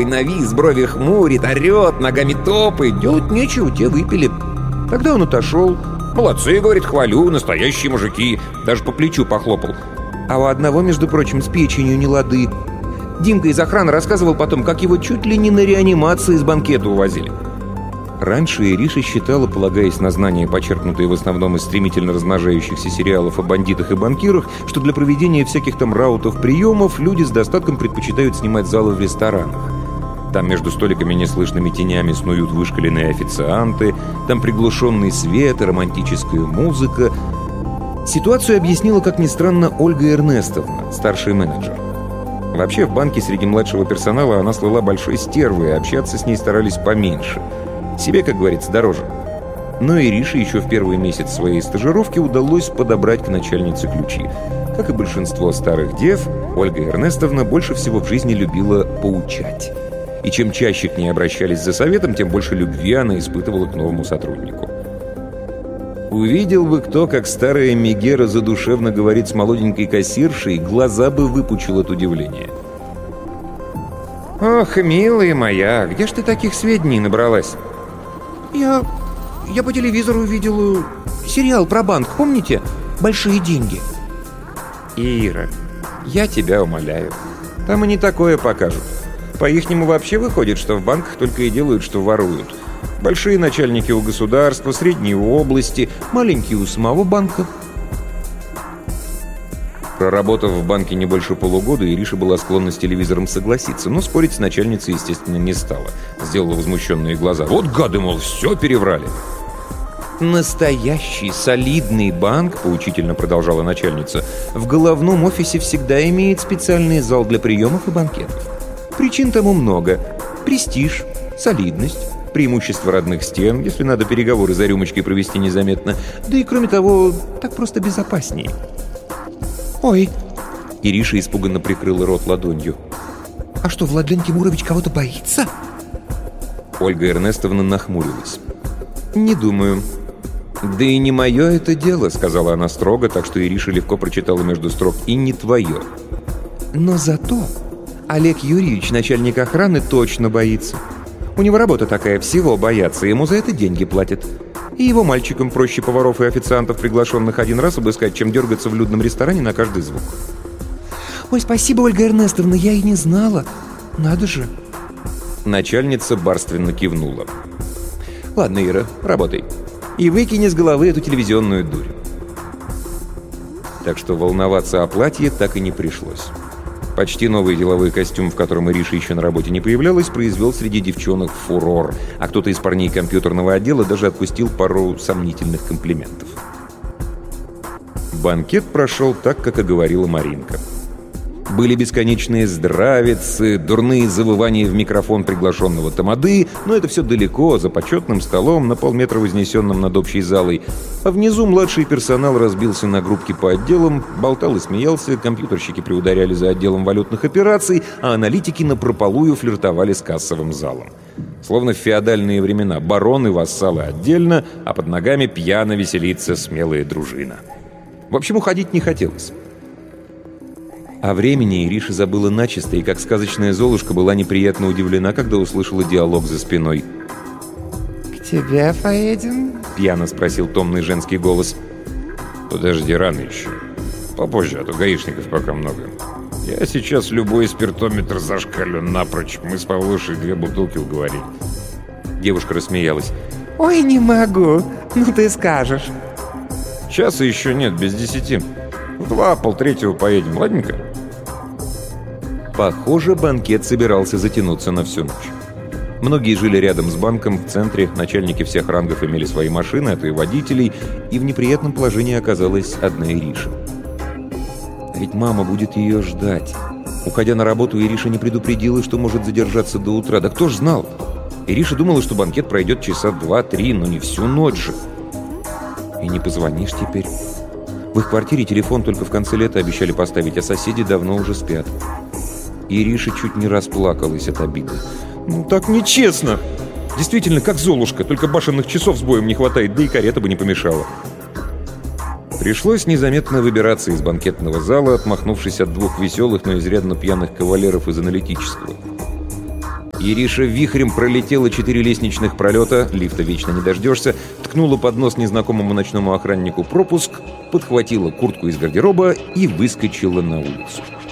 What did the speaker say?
головой навис, брови хмурит, орет, ногами топает. Делать нечего, те выпили. Тогда он отошел. «Молодцы, — говорит, — хвалю, настоящие мужики». Даже по плечу похлопал. А у одного, между прочим, с печенью не лады. Димка из охраны рассказывал потом, как его чуть ли не на реанимации из банкета увозили. Раньше Ириша считала, полагаясь на знания, почерпнутые в основном из стремительно размножающихся сериалов о бандитах и банкирах, что для проведения всяких там раутов-приемов люди с достатком предпочитают снимать залы в ресторанах. Там между столиками неслышными тенями снуют вышкаленные официанты, там приглушенный свет и романтическая музыка. Ситуацию объяснила, как ни странно, Ольга Эрнестовна, старший менеджер. Вообще, в банке среди младшего персонала она слыла большой стервой, и общаться с ней старались поменьше. Себе, как говорится, дороже. Но Ирише еще в первый месяц своей стажировки удалось подобрать к начальнице ключи. Как и большинство старых дев, Ольга Эрнестовна больше всего в жизни любила поучать. И чем чаще к ней обращались за советом, тем больше любви она испытывала к новому сотруднику. Увидел бы кто, как старая Мегера задушевно говорит с молоденькой кассиршей, глаза бы выпучил от удивления. «Ох, милая моя, где ж ты таких сведений набралась?» Я по телевизору видел сериал про банк, помните? «Большие деньги». «Ира, я тебя умоляю, там и не такое покажут. По-ихнему вообще выходит, что в банках только и делают, что воруют. Большие начальники у государства, средние у области, маленькие у самого банка». Проработав в банке не больше полугода, Ириша была склонна с телевизором согласиться, но спорить с начальницей, естественно, не стала. Сделала возмущенные глаза. «Вот гады, мол, все переврали!» «Настоящий солидный банк, — поучительно продолжала начальница, — в головном офисе всегда имеет специальный зал для приемов и банкетов. Причин тому много. Престиж, солидность, преимущество родных стен, если надо переговоры за рюмочкой провести незаметно. Да и, кроме того, так просто безопаснее». «Ой!» — Ириша испуганно прикрыла рот ладонью. «А что, Владлен Тимурович кого-то боится?» Ольга Эрнестовна нахмурилась. «Не думаю». «Да и не мое это дело», — сказала она строго, так что Ириша легко прочитала между строк, «и не твое». «Но зато Олег Юрьевич, начальник охраны, точно боится. У него работа такая, всего бояться, ему за это деньги платят. И его мальчикам проще поваров и официантов, приглашенных один раз, обыскать, чем дергаться в людном ресторане на каждый звук». «Ой, спасибо, Ольга Эрнестовна, я и не знала. Надо же». Начальница барственно кивнула. «Ладно, Ира, работай. И выкини с головы эту телевизионную дурь». Так что волноваться о платье так и не пришлось. Почти новый деловой костюм, в котором Ириша еще на работе не появлялась, произвел среди девчонок фурор, а кто-то из парней компьютерного отдела даже отпустил пару сомнительных комплиментов. Банкет прошел так, как и говорила Маринка. Были бесконечные здравицы, дурные завывания в микрофон приглашенного тамады, но это все далеко, за почетным столом, на полметра вознесенным над общей залой. А внизу младший персонал разбился на группки по отделам, болтал и смеялся, компьютерщики приударяли за отделом валютных операций, а аналитики напропалую флиртовали с кассовым залом. Словно в феодальные времена, бароны, вассалы отдельно, а под ногами пьяно веселится смелая дружина. В общем, уходить не хотелось. О времени Ириша забыла начисто, и как сказочная Золушка была неприятно удивлена, когда услышала диалог за спиной. «К тебе поедем?» — пьяно спросил томный женский голос. «Подожди, рано еще. Попозже, а то гаишников пока много. Я сейчас любой спиртометр зашкалю напрочь. Мы с Павлушей 2 бутылки уговорили». Девушка рассмеялась. «Ой, не могу. Ну ты скажешь». «Часа еще нет, без 10. В 2, полтретьего поедем, ладненько?» Похоже, банкет собирался затянуться на всю ночь. Многие жили рядом с банком, в центре, начальники всех рангов имели свои машины, а то и водителей, и в неприятном положении оказалась одна Ириша. А ведь мама будет ее ждать. Уходя на работу, Ириша не предупредила, что может задержаться до утра. Да кто ж знал? Ириша думала, что банкет пройдет часа 2-3, но не всю ночь же. И не позвонишь теперь. В их квартире телефон только в конце лета обещали поставить, а соседи давно уже спят. Ириша чуть не расплакалась от обиды. «Ну так нечестно! Действительно, как Золушка, только башенных часов с боем не хватает, да и карета бы не помешала». Пришлось незаметно выбираться из банкетного зала, отмахнувшись от 2 веселых, но изрядно пьяных кавалеров из аналитического. Ириша вихрем пролетела 4 лестничных пролета, лифта вечно не дождешься, ткнула под нос незнакомому ночному охраннику пропуск, подхватила куртку из гардероба и выскочила на улицу.